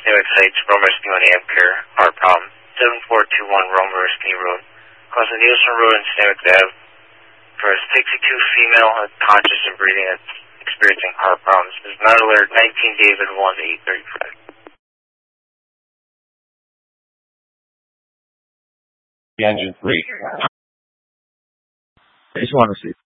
Stanwick Heights, Romers New and Amcare, heart problem, 7421 Romers New Road, across the Nielsen Road and Stanwick Ave, for a 62 female conscious and breathing that's experiencing heart problems. This is not alert 19 David 1 835. The engine 3. I just want to see.